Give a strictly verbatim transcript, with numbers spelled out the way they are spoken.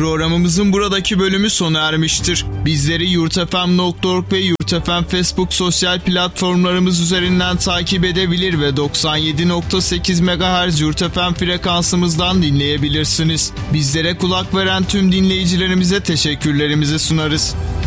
Programımızın buradaki bölümü sona ermiştir. Bizleri yurtfm nokta org ve Yurtfm Facebook sosyal platformlarımız üzerinden takip edebilir ve doksan yedi nokta sekiz megahertz Yurtfm frekansımızdan dinleyebilirsiniz. Bizlere kulak veren tüm dinleyicilerimize teşekkürlerimizi sunarız.